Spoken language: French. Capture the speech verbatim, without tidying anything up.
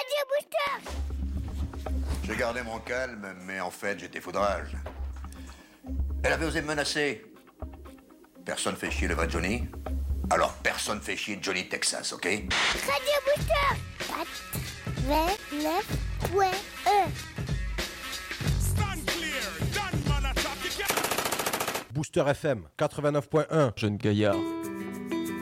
Radio Booster. J'ai gardé mon calme, mais en fait, j'étais foudrage. Elle avait osé me menacer. Personne fait chier le vrai Johnny. Alors personne fait chier Johnny Texas, ok? Radio Booster. quatre-vingt-neuf point un. Stand clear, done man attack. Booster F M quatre-vingt-neuf point un. Jeune gaillard.